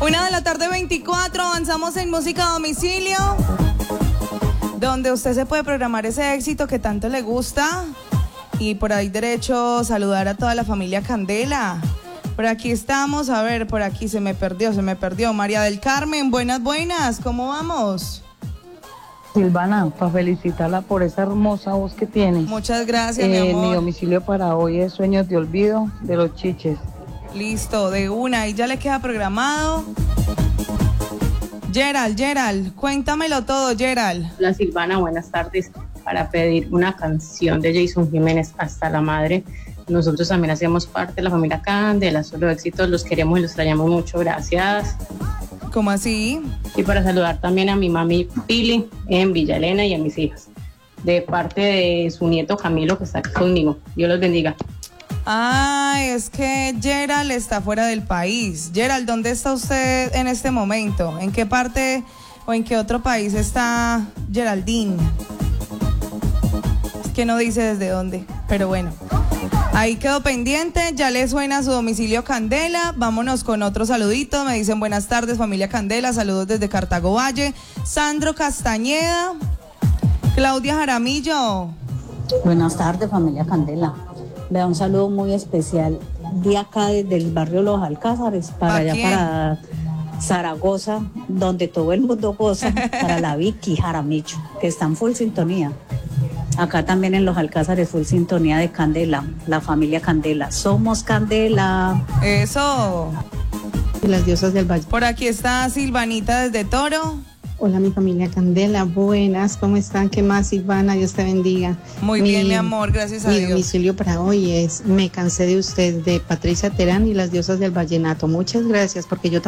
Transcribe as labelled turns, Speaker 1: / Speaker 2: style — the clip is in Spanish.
Speaker 1: 1:24 a.m, avanzamos en música a domicilio, donde usted se puede programar ese éxito que tanto le gusta. Y por ahí derecho saludar a toda la familia Candela. Por aquí estamos, a ver, por aquí se me perdió. María del Carmen, buenas, ¿cómo vamos?
Speaker 2: Silvana, para felicitarla por esa hermosa voz que tiene.
Speaker 1: Muchas gracias, mi amor.
Speaker 2: Mi domicilio para hoy es Sueños de Olvido de Los Chiches.
Speaker 1: Listo, de una, y ya le queda programado. Gerald, cuéntamelo todo, Gerald.
Speaker 3: Hola Silvana, buenas tardes. Para pedir una canción de Jason Jiménez, Hasta la Madre. Nosotros también hacemos parte de la familia Candela, solo éxitos, los queremos y los extrañamos mucho, gracias.
Speaker 1: ¿Cómo así?
Speaker 3: Y para saludar también a mi mami Pili en Villa Elena y a mis hijas, de parte de su nieto Camilo que está aquí conmigo. Dios los bendiga.
Speaker 1: Ay, es que Gerald está fuera del país. Gerald, ¿dónde está usted en este momento? ¿En qué parte o en qué otro país está Geraldine? Es que no dice desde dónde, pero bueno. Ahí quedó pendiente, ya le suena su domicilio Candela. Vámonos con otro saludito. Me dicen buenas tardes, familia Candela. Saludos desde Cartago Valle. Sandro Castañeda. Claudia Jaramillo.
Speaker 4: Buenas tardes, familia Candela. Vea, un saludo muy especial de acá, desde el barrio Los Alcázares, para allá,
Speaker 1: quién?
Speaker 4: para Zaragoza, donde todo el mundo goza, para la Vicky Jaramillo, que está en full sintonía. Acá también en Los Alcázares, full sintonía de Candela, la familia Candela. Somos Candela.
Speaker 1: Eso.
Speaker 5: Y las diosas del Valle.
Speaker 1: Por aquí está Silvanita desde Toro.
Speaker 5: Hola, mi familia Candela, buenas, ¿cómo están? ¿Qué más, Silvana? Dios te bendiga.
Speaker 1: Muy bien, mi amor, gracias a
Speaker 5: Mi
Speaker 1: Dios.
Speaker 5: domicilio para hoy es Me cansé de usted, de Patricia Terán y las diosas del vallenato. Muchas gracias, porque yo